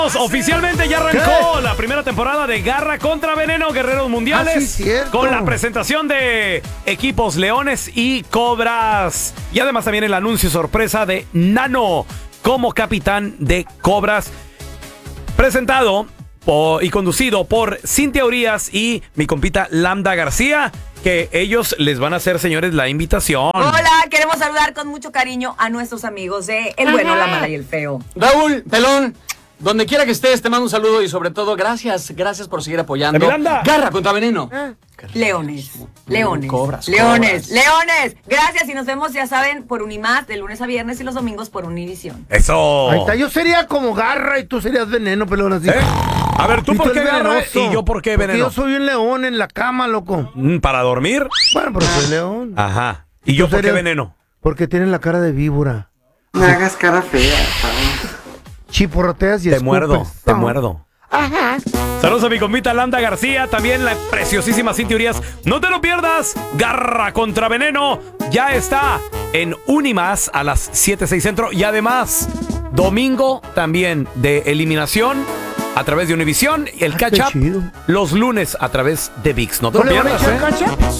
Oficialmente ya arrancó la primera temporada de Garra contra Veneno, Guerreros Mundiales, cierto. con la presentación de equipos Leones y Cobras. Y además también el anuncio sorpresa de Nano como capitán de Cobras, presentado y conducido por Cintia Urias y mi compita Lambda García, que ellos les van a hacer, señores, la invitación. Hola, queremos saludar con mucho cariño a nuestros amigos de El Bueno, la Mala y el Feo. Raúl, Pelón, donde quiera que estés, te mando un saludo y sobre todo gracias por seguir apoyando. Miranda. Garra contra Veneno. Leones, leones, Cobras, leones, cobras. leones. Gracias y nos vemos, ya saben, por Unimás, de lunes a viernes y los domingos por Univisión. Eso. Ahí está, yo sería como Garra y tú serías Veneno, pelón, así. A ver, ¿tú Y por qué eres Garra venenoso. y yo por qué Porque Veneno? yo soy un león en la cama, loco. ¿Para dormir? Bueno, pero soy león. Ajá. ¿Y yo Tú por qué serías- Veneno? Porque tienes la cara de víbora. No hagas cara fea, Chiporroteas y Te escupes. muerdo, te muerdo. Saludos a mi compita Lambda García, también la preciosísima Cintia Urias. No te lo pierdas, Garra contra Veneno ya está en Unimás a las 7:06 centro. Y además, domingo también de eliminación a través de Univisión y el qué catch-up chido. los lunes a través de ViX. No te ¿No lo le van a pierdas, echar cacha?